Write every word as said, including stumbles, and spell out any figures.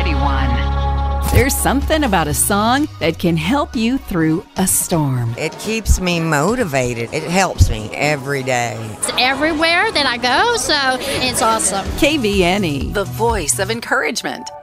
twenty-one. There's something about a song that can help you through a storm. It keeps me motivated. It helps me every day. It's everywhere that I go, so it's awesome. K V N E, the voice of encouragement.